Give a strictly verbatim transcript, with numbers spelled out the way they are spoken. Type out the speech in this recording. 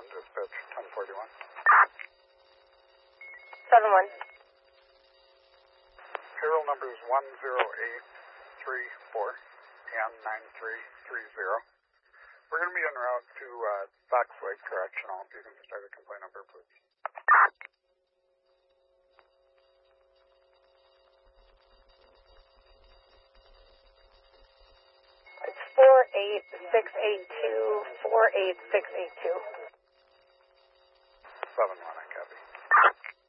one, dispatch ten forty-one. seven one. Payroll number is one zero eight three four and nine three three zero. We're going to be en route to uh, Fox Lake Correctional. If you can start a complaint number, please. It's four eight six eight two, four eight six eight two.